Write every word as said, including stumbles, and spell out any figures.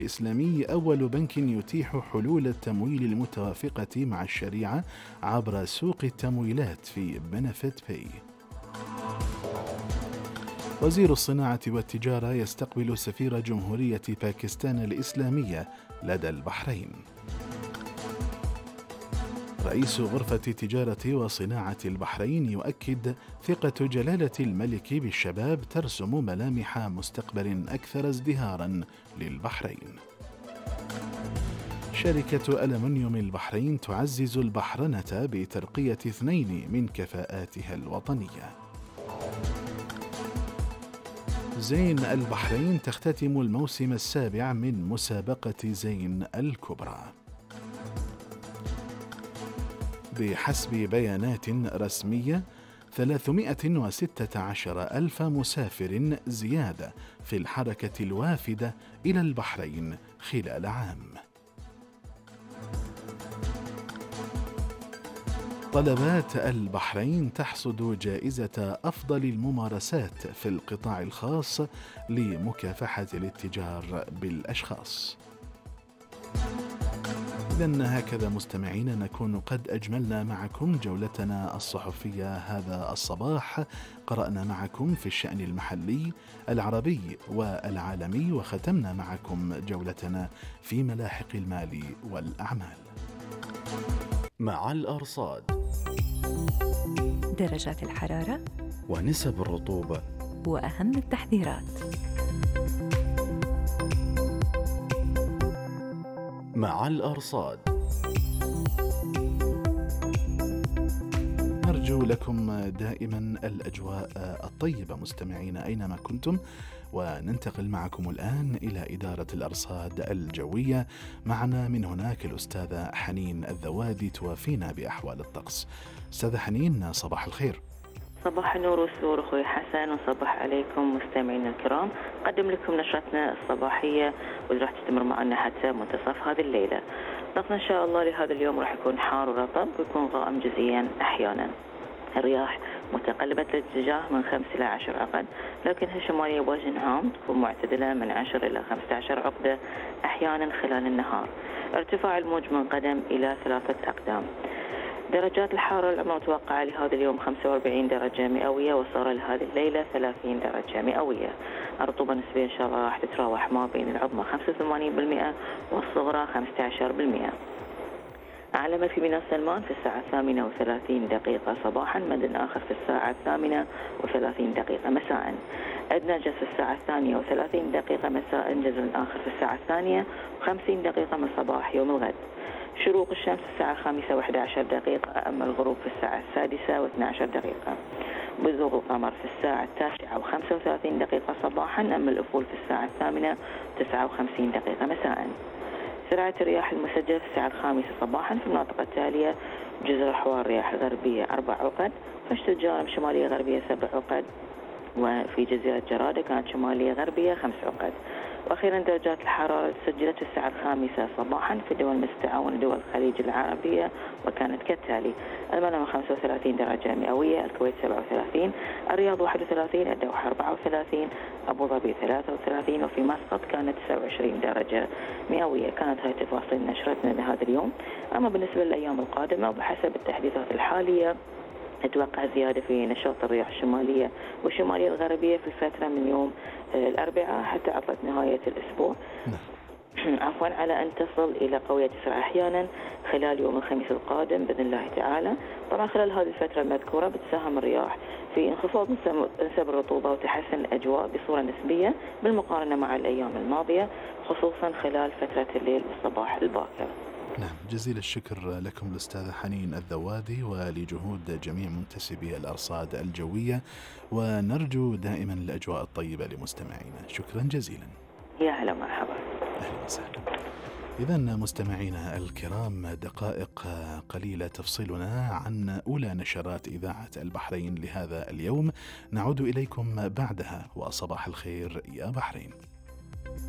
الإسلامي أول بنك يتيح حلول التمويل المتوافقة مع الشريعة عبر سوق التمويلات في بنفيت باي. وزير الصناعة والتجارة يستقبل سفير جمهورية باكستان الإسلامية لدى البحرين. رئيس غرفة تجارة وصناعة البحرين يؤكد ثقة جلالة الملك بالشباب ترسم ملامح مستقبل أكثر ازدهارا للبحرين. شركة ألمنيوم البحرين تعزز البحرنة بترقية اثنين من كفاءاتها الوطنية. زين البحرين تختتم الموسم السابع من مسابقة زين الكبرى. بحسب بيانات رسمية ثلاثمائة وستة عشر ألف مسافر زيادة في الحركة الوافدة إلى البحرين خلال عام. طلبات البحرين تحصد جائزة أفضل الممارسات في القطاع الخاص لمكافحة الاتجار بالأشخاص. إذن هكذا مستمعين نكون قد أجملنا معكم جولتنا الصحفية هذا الصباح. قرأنا معكم في الشأن المحلي العربي والعالمي، وختمنا معكم جولتنا في ملاحق المال والأعمال. مع الأرصاد، درجات الحرارة ونسب الرطوبة، وأهم التحذيرات. مع الأرصاد. نرجو لكم دائما الأجواء الطيبة مستمعين أينما كنتم، وننتقل معكم الآن إلى إدارة الأرصاد الجوية. معنا من هناك الأستاذة حنين الذوادي توافينا بأحوال الطقس. أستاذة حنين، صباح الخير. صباح النور والسرور أخوي حسن، وصباح عليكم مستمعينا الكرام. قدم لكم نشرتنا الصباحية واللي راح تستمر معنا حتى منتصف هذه الليلة. طقسنا إن شاء الله لهذا اليوم راح يكون حار ورطب، ويكون غائم جزئيا أحيانا. الرياح متقلبة الاتجاه من خمس إلى عشر عقد، لكنها شمالية بوجه عام تكون معتدلة من عشر إلى خمسة عشر عقدة أحيانا خلال النهار. ارتفاع الموج من قدم إلى ثلاثة أقدام. درجات الحرارة العظمى متوقعة لهذا اليوم خمسة وأربعين درجة مئوية، والصغرى لهذه الليلة ثلاثين درجة مئوية. الرطوبة النسبية إن شاء الله راح تتراوح ما بين العظمى خمسة وثمانين بالمئة والصغرى خمسة عشر بالمئة. أعلى ما في ميناء سلمان في الساعة الثامنة وثلاثين دقيقة صباحا، مد آخر في الساعة الثامنة وثلاثين دقيقة مساء. أدنى جز في الساعة الثانية وثلاثين دقيقة مساء، جزء آخر في الساعة الثانية وخمسين دقيقة من صباح يوم الغد. شروق الشمس في الساعة الخامسة وإحدى عشر دقيقة، أما الغروب في الساعة السادسة واثنى عشر دقيقة. بزوغ القمر في الساعة التاسعة وخمسة وثلاثين دقيقة صباحا، أما الأفول في الساعة الثامنة وتسعة وخمسين دقيقة مساء. سرعة الرياح المسجلة في الساعة الخامسة صباحا في المناطق التالية: جزر حوار رياح غربية أربع عقد، فشت الجارم شمالية غربية سبع عقد، وفي جزيرة جرادة كانت شمالية غربية خمس عقد. وأخيرا درجات الحرارة سجلت في الساعة الخامسة صباحا في دول المستعاونة دول الخليج العربية، وكانت كالتالي: المنامة خمسة وثلاثين درجة مئوية، الكويت سبعة وثلاثين، الرياض واحد وثلاثين، الدوحة أربعة وثلاثين، أبو ظبي ثلاثة وثلاثين، وفي مسقط كانت تسعة وعشرين درجة مئوية. كانت هاي تفاصيل نشرتنا لهذا اليوم. أما بالنسبة للأيام القادمة وبحسب التحديثات الحالية، أتوقع زيادة في نشاط الرياح الشمالية والشمالية الغربية في الفترة من يوم الأربعاء حتى عطلة نهاية الأسبوع. عفوا، على أن تصل إلى قوية تسرع أحيانا خلال يوم الخميس القادم بإذن الله تعالى. طبعا خلال هذه الفترة المذكورة بتساهم الرياح في انخفاض نسب الرطوبة وتحسن الأجواء بصورة نسبية بالمقارنة مع الأيام الماضية، خصوصا خلال فترة الليل والصباح الباكر. نعم، جزيل الشكر لكم الأستاذة حنين الذوادي ولجهود جميع منتسبي الأرصاد الجوية، ونرجو دائما الأجواء الطيبة لمستمعينا. شكرا جزيلا. يا هلا مرحبا. أهلا وسهلا. إذن مستمعينا الكرام، دقائق قليلة تفصلنا عن أولى نشرات إذاعة البحرين لهذا اليوم. نعود إليكم بعدها، وصباح الخير يا بحرين.